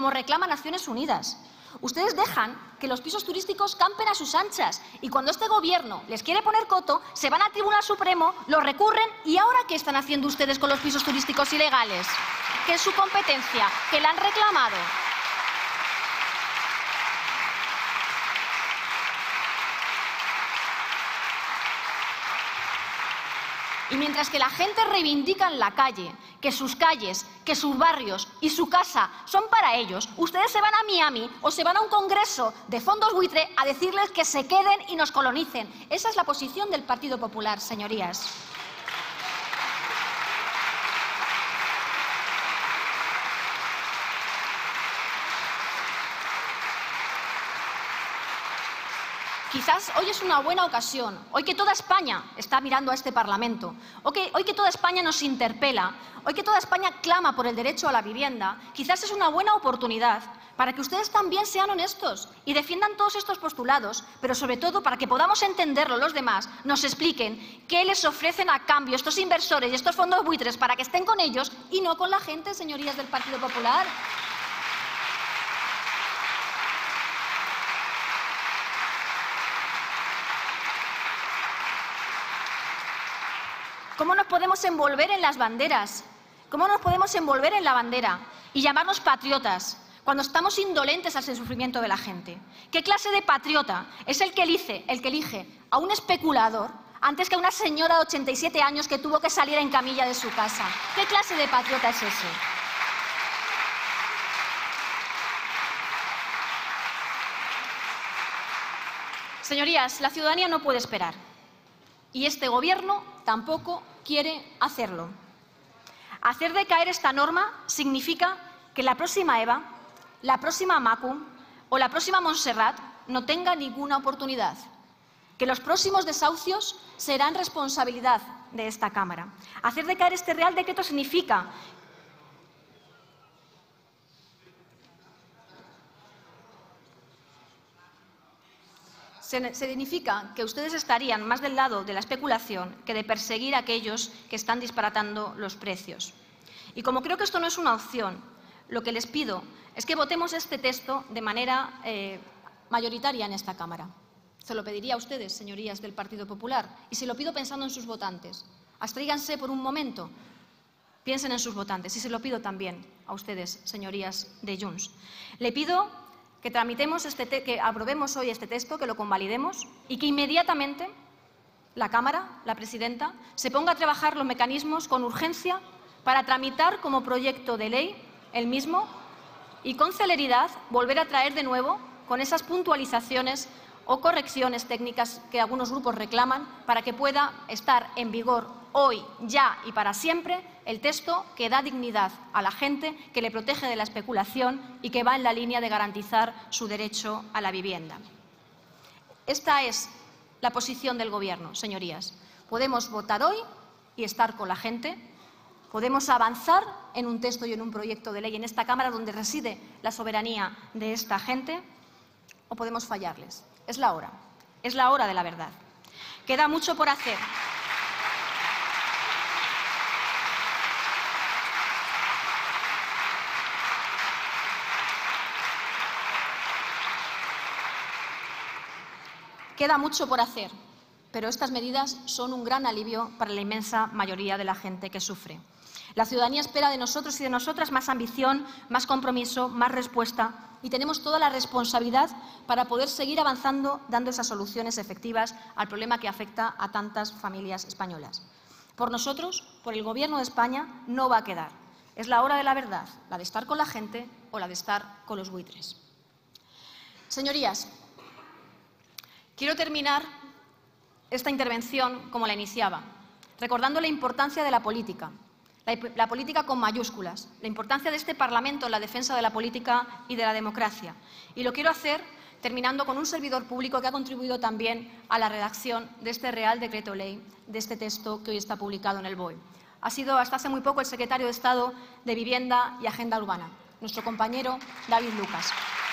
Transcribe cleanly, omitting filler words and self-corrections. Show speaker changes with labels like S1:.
S1: como reclama Naciones Unidas. Ustedes dejan que los pisos turísticos campen a sus anchas y cuando este Gobierno les quiere poner coto, se van al Tribunal Supremo, lo recurren y ¿ahora qué están haciendo ustedes con los pisos turísticos ilegales? Que es su competencia, que la han reclamado. Y mientras que la gente reivindica en la calle que sus calles, que sus barrios y su casa son para ellos, ustedes se van a Miami o se van a un congreso de fondos buitre a decirles que se queden y nos colonicen. Esa es la posición del Partido Popular, señorías. Quizás hoy es una buena ocasión, hoy que toda España está mirando a este Parlamento, hoy que toda España nos interpela, hoy que toda España clama por el derecho a la vivienda, quizás es una buena oportunidad para que ustedes también sean honestos y defiendan todos estos postulados, pero sobre todo para que podamos entenderlo los demás, nos expliquen qué les ofrecen a cambio estos inversores y estos fondos buitres para que estén con ellos y no con la gente, señorías del Partido Popular. ¿Cómo nos podemos envolver en las banderas? ¿Cómo nos podemos envolver en la bandera y llamarnos patriotas cuando estamos indolentes al sufrimiento de la gente? ¿Qué clase de patriota es el que elige a un especulador antes que a una señora de 87 años que tuvo que salir en camilla de su casa? ¿Qué clase de patriota es ese? Señorías, la ciudadanía no puede esperar. Y este Gobierno tampoco quiere hacerlo. Hacer decaer esta norma significa que la próxima Eva, la próxima Macu o la próxima Montserrat no tenga ninguna oportunidad. Que los próximos desahucios serán responsabilidad de esta Cámara. Hacer decaer este Real Decreto significa que ustedes estarían más del lado de la especulación que de perseguir a aquellos que están disparatando los precios. Y como creo que esto no es una opción, lo que les pido es que votemos este texto de manera mayoritaria en esta Cámara. Se lo pediría a ustedes, señorías del Partido Popular, y se lo pido pensando en sus votantes. Abstríganse por un momento, piensen en sus votantes, y se lo pido también a ustedes, señorías de Junts. Le pido que que aprobemos hoy este texto, que lo convalidemos y que inmediatamente la Cámara, la presidenta, se ponga a trabajar los mecanismos con urgencia para tramitar como proyecto de ley el mismo y con celeridad volver a traer de nuevo con esas puntualizaciones o correcciones técnicas que algunos grupos reclaman para que pueda estar en vigor hoy, ya y para siempre el texto que da dignidad a la gente, que le protege de la especulación y que va en la línea de garantizar su derecho a la vivienda. Esta es la posición del Gobierno, señorías. Podemos votar hoy y estar con la gente. Podemos avanzar en un texto y en un proyecto de ley en esta Cámara donde reside la soberanía de esta gente, o podemos fallarles. Es la hora de la verdad. Queda mucho por hacer. Queda mucho por hacer, pero estas medidas son un gran alivio para la inmensa mayoría de la gente que sufre. La ciudadanía espera de nosotros y de nosotras más ambición, más compromiso, más respuesta y tenemos toda la responsabilidad para poder seguir avanzando dando esas soluciones efectivas al problema que afecta a tantas familias españolas. Por nosotros, por el Gobierno de España, no va a quedar. Es la hora de la verdad, la de estar con la gente o la de estar con los buitres. Señorías, quiero terminar esta intervención como la iniciaba, recordando la importancia de la política con mayúsculas, la importancia de este Parlamento en la defensa de la política y de la democracia. Y lo quiero hacer terminando con un servidor público que ha contribuido también a la redacción de este Real Decreto Ley, de este texto que hoy está publicado en el BOE. Ha sido hasta hace muy poco el secretario de Estado de Vivienda y Agenda Urbana, nuestro compañero David Lucas.